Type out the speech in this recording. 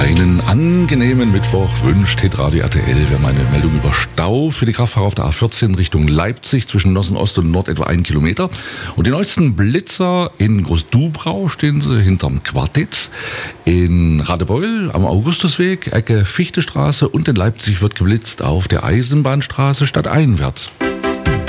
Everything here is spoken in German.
Einen angenehmen Mittwoch wünscht Hitradio RTL. Wir haben eine Meldung über Stau für die Kraftfahrer auf der A14 Richtung Leipzig zwischen Nossen Ost und Nord etwa 1 Kilometer. Und die neuesten Blitzer in Großdubrau stehen sie hinterm Quartitz. In Radebeul am Augustusweg, Ecke Fichtestraße und in Leipzig wird geblitzt auf der Eisenbahnstraße stadteinwärts.